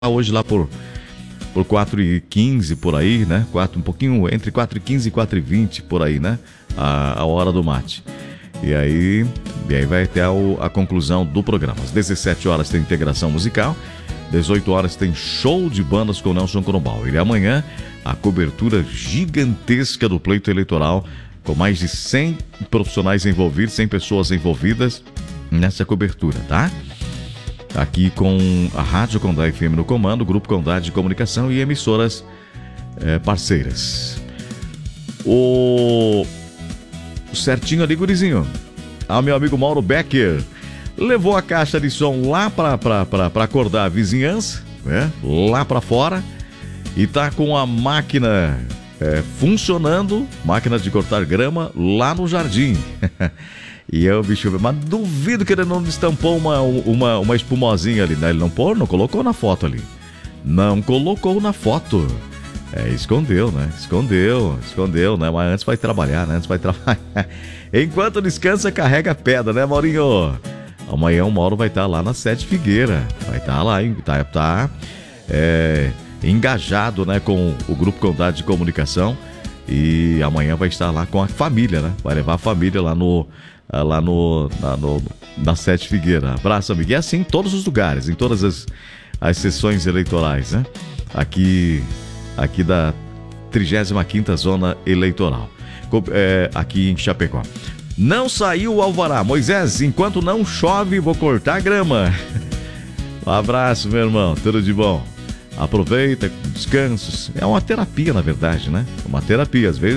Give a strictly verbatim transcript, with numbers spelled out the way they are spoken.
hoje lá por, por quatro e quinze por aí, né? quatro, um pouquinho entre quatro e quinze e quatro e vinte por aí, né? A, a hora do mate. E aí, e aí vai ter a, a conclusão do programa. Às dezessete horas tem integração musical, dezoito horas tem show de bandas com Nelson Corombal. E amanhã, a cobertura gigantesca do pleito eleitoral, com mais de cem profissionais envolvidos, cem pessoas envolvidas nessa cobertura, tá? Aqui com a Rádio Condá F M no comando, Grupo Condá de Comunicação e emissoras é, parceiras. O... o certinho ali, gurizinho. Ah, meu amigo Mauro Becker levou a caixa de som lá para acordar a vizinhança, né? Lá para fora, e tá com a máquina é, funcionando, máquina de cortar grama lá no jardim. E eu, bicho, mas duvido que ele não estampou uma, uma, uma espumosinha ali, né? Ele não pôr, não colocou na foto ali. Não colocou na foto. É, escondeu, né? Escondeu, escondeu, né? Mas antes vai trabalhar, né? Antes vai trabalhar. Enquanto descansa, carrega pedra, né, Maurinho? Amanhã o Mauro vai estar lá na Sete Figueira. Vai estar lá, tá, tá é, engajado, né, com o Grupo Condá de Comunicação. E amanhã vai estar lá com a família, né? Vai levar a família lá no... lá no, na, no, na Sete Figueira. Abraço, amigo. E assim em todos os lugares, em todas as, as sessões eleitorais, né? Aqui, aqui da trigésima quinta Zona Eleitoral. É, aqui em Chapecó. Não saiu o alvará. Moisés, enquanto não chove, vou cortar grama. Um abraço, meu irmão. Tudo de bom. Aproveita, descansos. É uma terapia, na verdade, né? Uma terapia. Às vezes